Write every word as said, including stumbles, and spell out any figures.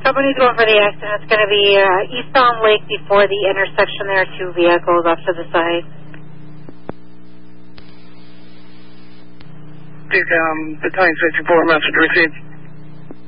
Somebody's going for the accident. It's going to be uh, eastbound Lake before the intersection. There are two vehicles off to the side. Um, Battalion sixty-four, message received.